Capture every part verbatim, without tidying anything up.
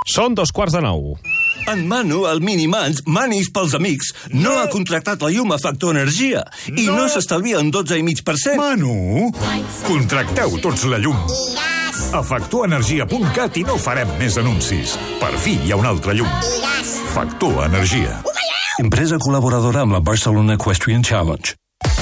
Són dos quarts de nou. En Manu, el Minimans, Manis pels amics, no ha contractat la llum a Factor Energia i no, no s'estalvia un dotze coma cinc per cent. Manu, contracteu tots la llum. A factor energia punt cat i no farem més anuncis. Per fi hi ha una altra llum. Factor Energia. Empresa col·laboradora amb la Barcelona Equestrian Challenge.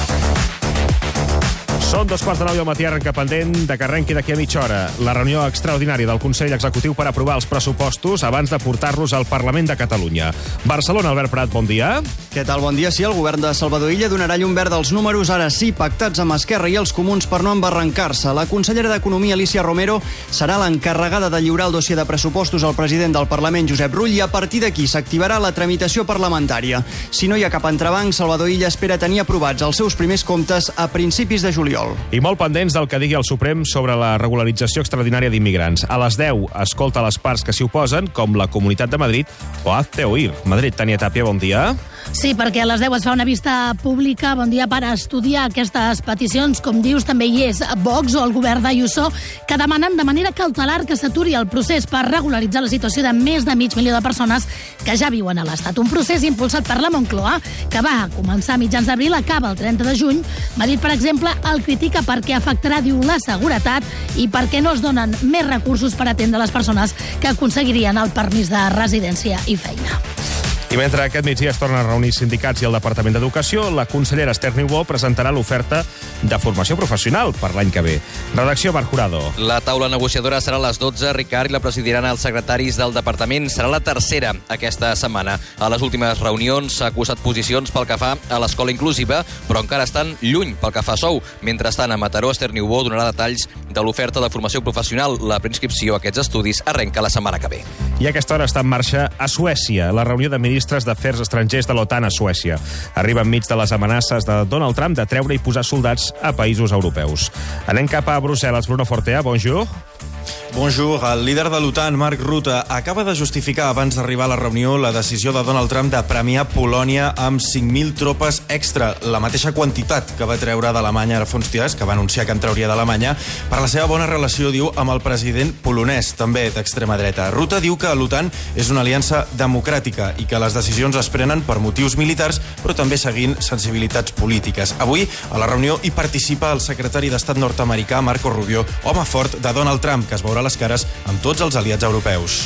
Són dos quarts de nou i el matí arrenca pendent de que arrenqui d'aquí a mitja hora la reunió extraordinària del Consell Executiu per aprovar els pressupostos abans de portar-los al Parlament de Catalunya. Barcelona, Albert Prat, bon dia. Què tal? Bon dia. Sí, el govern de Salvador Illa donarà llum verd als números, ara sí, pactats amb Esquerra i els Comuns per no embarrancar-se. La consellera d'Economia, Alícia Romero, serà l'encarregada de lliurar el dossier de pressupostos al president del Parlament, Josep Rull, i a partir d'aquí s'activarà la tramitació parlamentària. Si no hi ha cap entrebanc, Salvador Illa espera tenir aprovats els seus primers comptes a principis de juliol. I molt pendents del que digui el Suprem sobre la regularització extraordinària d'immigrants. A les deu escolta les parts que s'hi oposen, com la Comunitat de Madrid o Hazte Oír. Madrid, Tània Tàpia, bon dia. Sí, perquè a les deu es fa una vista pública, bon dia, per estudiar aquestes peticions. Com dius, també hi és Vox o el govern d'Ayuso, que demanen de manera cautelar que s'aturi el procés per regularitzar la situació de més de mig milió de persones que ja viuen a l'Estat. Un procés impulsat per la Moncloa, que va començar a mitjans d'abril, acaba el trenta de juny. Madrid, per exemple, el critica perquè afectarà, diu, la seguretat i perquè no es donen més recursos per atendre les persones que aconseguirien el permís de residència i feina. I mentre aquest migdia es tornen a reunir sindicats i el Departament d'Educació, la consellera Esther Niubó presentarà l'oferta de formació professional per l'any que ve. Redacció, Marc Jurado. La taula negociadora serà a les dotze. Ricard i la presidiran els secretaris del departament. Serà la tercera aquesta setmana. A les últimes reunions s'ha acusat posicions pel que fa a l'escola inclusiva, però encara estan lluny pel que fa a sou. Mentrestant, a Mataró, Esther Niubó donarà detalls de l'oferta de formació professional. La preinscripció a aquests estudis arrenca la setmana que ve. I a aquesta hora està en marxa a Suècia la reunió de ministres d'Afers Estrangers de l'OTAN a Suècia. Arriba enmig de les amenaces de Donald Trump de treure i posar soldats a països europeus. Anem cap a Brussel·les. Bruno Fortea, bonjour. Bonjour. El líder de l'OTAN, Mark Rutte, acaba de justificar abans d'arribar a la reunió la decisió de Donald Trump de premiar Polònia amb cinc mil tropes extra, la mateixa quantitat que va treure d'Alemanya ara fa uns dies, que va anunciar que en trauria d'Alemanya, per la seva bona relació, diu, amb el president polonès, també d'extrema dreta. Rutte diu que l'OTAN és una aliança democràtica i que les decisions es prenen per motius militars, però també seguint sensibilitats polítiques. Avui, a la reunió, hi participa el secretari d'Estat nord-americà, Marco Rubio, home fort de Donald Trump, que es veurà les cares amb tots els aliats europeus.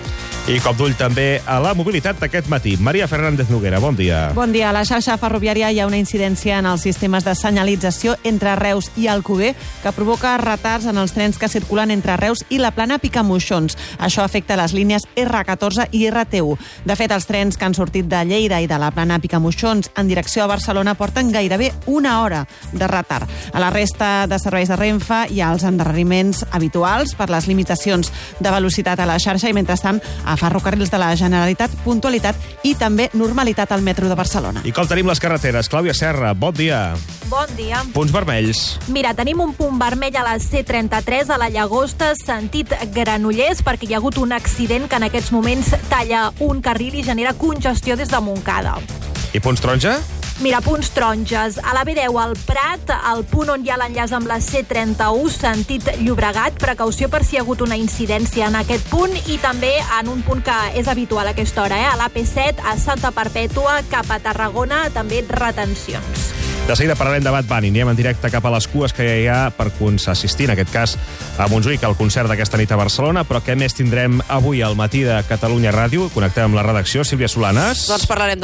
I cop d'ull també a la mobilitat d'aquest matí. Maria Fernández Noguera, bon dia. Bon dia. A la xarxa ferroviària hi ha una incidència en els sistemes de senyalització entre Reus i Alcover que provoca retards en els trens que circulen entre Reus i la plana Picamoixons. Això afecta les línies erre catorze i erre te u. De fet, els trens que han sortit de Lleida i de la plana Picamoixons en direcció a Barcelona porten gairebé una hora de retard. A la resta de serveis de Renfe hi ha els endarreriments habituals per les limitacions de velocitat a la xarxa i, mentrestant, a Ferrocarrils de la Generalitat, puntualitat i també normalitat al metro de Barcelona. I com tenim les carreteres? Clàudia Serra, bon dia. Bon dia. Punts vermells. Mira, tenim un punt vermell a la ce trenta-tres a la Llagosta, sentit Granollers, perquè hi ha hagut un accident que en aquests moments talla un carril i genera congestió des de Montcada. I punts taronja? Mira, punts taronges. A la be deu al Prat, al punt on hi ha l'enllaç amb la ce trenta-u, sentit Llobregat, precaució per si hi ha hagut una incidència en aquest punt i també en un punt que és habitual a aquesta hora, eh? A l'A P set, a Santa Perpètua, cap a Tarragona, també retencions. De seguida parlarem de Bad Bunny. Anem en directe cap a les cues que hi ha per assistir, en aquest cas, a Montjuïc, al concert d'aquesta nit a Barcelona. Però què més tindrem avui al matí de Catalunya Ràdio? Connectem amb la redacció. Sílvia Solanes. Doncs parlarem de